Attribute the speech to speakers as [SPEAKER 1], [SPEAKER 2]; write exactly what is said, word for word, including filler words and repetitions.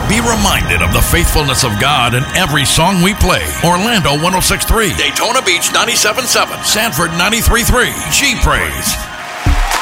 [SPEAKER 1] Be reminded of the faithfulness of God in every song we play. Orlando one oh six point three, Daytona Beach ninety-seven point seven, Sanford ninety-three point three, G Praise.